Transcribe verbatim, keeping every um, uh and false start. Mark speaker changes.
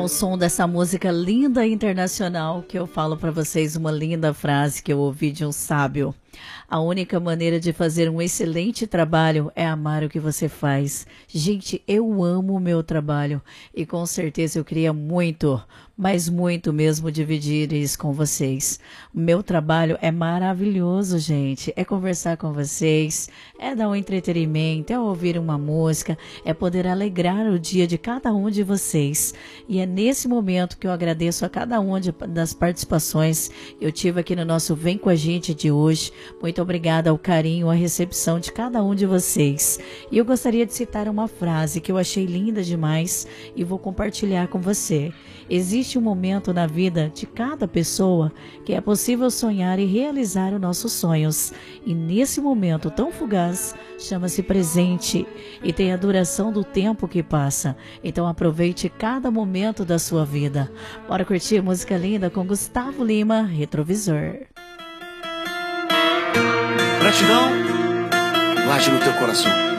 Speaker 1: ao som dessa música linda internacional que eu falo para vocês uma linda frase que eu ouvi de um sábio. A única maneira de fazer um excelente trabalho é amar o que você faz. Gente, eu amo o meu trabalho e com certeza eu queria muito, mas muito mesmo dividir isso com vocês. O meu trabalho é maravilhoso, gente. É conversar com vocês, é dar um entretenimento, é ouvir uma música, é poder alegrar o dia de cada um de vocês. E é nesse momento que eu agradeço a cada uma de, das participações que eu tive aqui no nosso Vem Com a Gente de hoje. Muito obrigada ao carinho, à recepção de cada um de vocês. E eu gostaria de citar uma frase que eu achei linda demais e vou compartilhar com você. Existe um momento na vida de cada pessoa que é possível sonhar e realizar os nossos sonhos. E nesse momento tão fugaz, chama-se presente e tem a duração do tempo que passa. Então aproveite cada momento da sua vida. Bora curtir música linda com Gustavo Lima, Retrovisor.
Speaker 2: Gratidão, guarde no teu coração.